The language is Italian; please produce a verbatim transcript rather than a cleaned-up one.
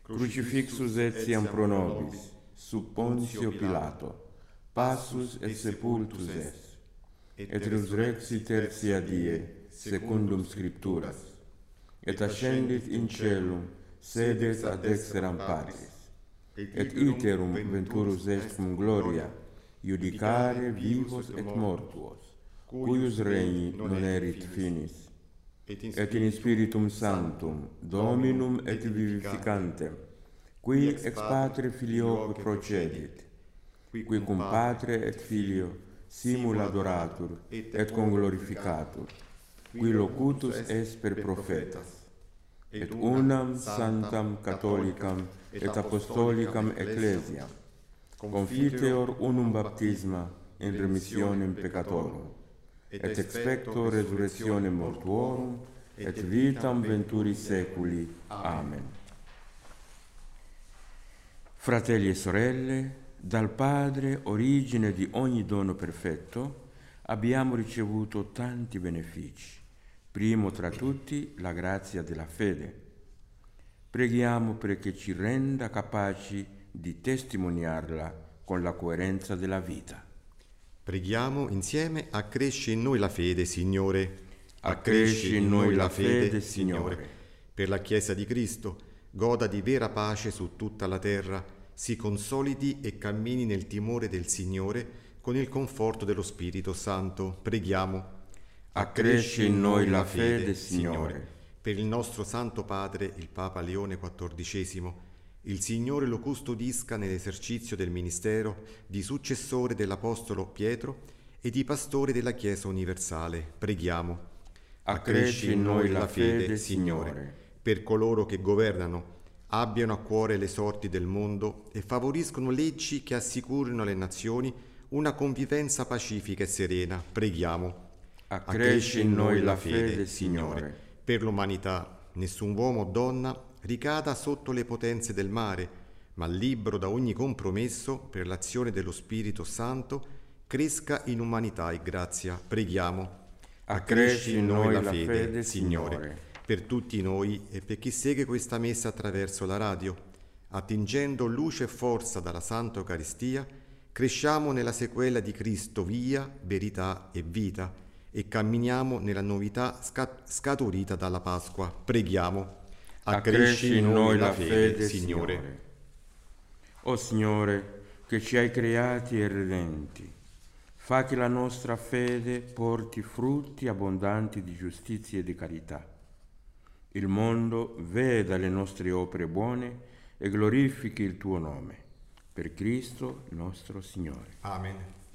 crucifixus etiam pro nobis, sub Pontio Pilato, passus et sepultus est, et resurrexit tertia die, secundum Scripturas, et ascendit in caelum, sedet ad dexteram Patris, et iterum venturus est cum gloria, iudicare vivos et mortuos, cuius regni non erit finis, et in Spiritum Sanctum, Dominum et vivificantem, qui ex Patre Filioque procedit, qui cum Patre et Filio simul adoratur et conglorificatur, qui locutus est per prophetas, et unam sanctam catholicam et apostolicam ecclesiam, confiteor unum baptisma in remissionem peccatorum, et expecto resurrectionem mortuorum, et vitam venturi seculi. Amen. Fratelli e sorelle, dal Padre, origine di ogni dono perfetto, abbiamo ricevuto tanti benefici. Primo tra tutti la grazia della fede. Preghiamo perché ci renda capaci di testimoniarla con la coerenza della vita. Preghiamo insieme: accresci in noi la fede, Signore. Accresci in noi la fede, Signore. Per la Chiesa di Cristo, goda di vera pace su tutta la terra, si consolidi e cammini nel timore del Signore con il conforto dello Spirito Santo. Preghiamo: accresci in noi la fede, Signore. Per il nostro Santo Padre, il Papa Leone quattordicesimo, il Signore lo custodisca nell'esercizio del ministero di successore dell'Apostolo Pietro e di pastore della Chiesa universale. Preghiamo: accresci in noi la fede, Signore. Per coloro che governano, abbiano a cuore le sorti del mondo e favoriscono leggi che assicurino alle nazioni una convivenza pacifica e serena. Preghiamo: accresci in noi la fede, Signore. Per l'umanità, nessun uomo o donna ricada sotto le potenze del mare, ma libero da ogni compromesso per l'azione dello Spirito Santo, cresca in umanità e grazia. Preghiamo: accresci in noi la fede, Signore. Per tutti noi e per chi segue questa messa attraverso la radio, attingendo luce e forza dalla Santa Eucaristia, cresciamo nella sequela di Cristo, via, verità e vita, e camminiamo nella novità scat- scaturita dalla Pasqua. Preghiamo: accresci in noi la fede, Signore. O Signore, che ci hai creati e redenti, fa che la nostra fede porti frutti abbondanti di giustizia e di carità. Il mondo veda le nostre opere buone e glorifichi il tuo nome. Per Cristo nostro Signore. Amen.